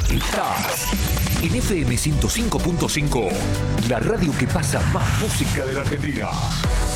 Estás en FM 105.5, la radio que pasa más música de la Argentina.